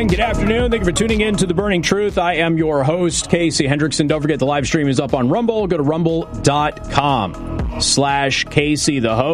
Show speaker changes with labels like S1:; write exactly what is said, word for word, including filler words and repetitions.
S1: And good afternoon. Thank you for tuning in to The Burning Truth. I am your host, Casey Hendrickson. Don't forget the live stream is up on Rumble. Go to rumble.com slash Casey the host.